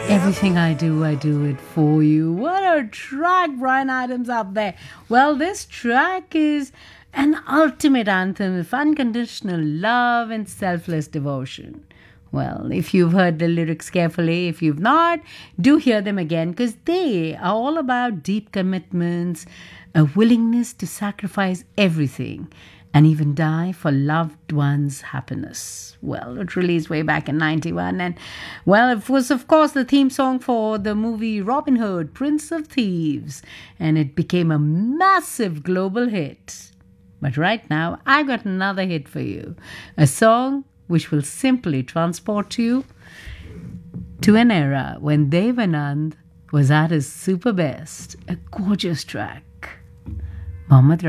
Everything I do it for you. What a track, Brian Adams out there. Well, this track is an ultimate anthem of unconditional love and selfless devotion. Well, if you've heard the lyrics carefully, if you've not, do hear them again because they are all about deep commitments, a willingness to sacrifice everything and even die for loved ones' happiness. Well, it released way back in 91 and, well, it was, of course, the theme song for the movie Robin Hood, Prince of Thieves, and it became a massive global hit. But right now, I've got another hit for you, a song which will simply transport you to an era when Dev Anand was at his super best, a gorgeous track. Mohammed